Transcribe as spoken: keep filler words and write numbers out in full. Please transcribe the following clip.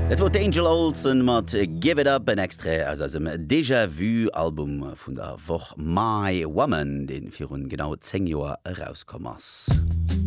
Et wird Angel Olsen mat Give It Up en extra as as dem Déjà-vu-Album vun der Woch My Woman, den vir hun genau zehn Joer rauskommers.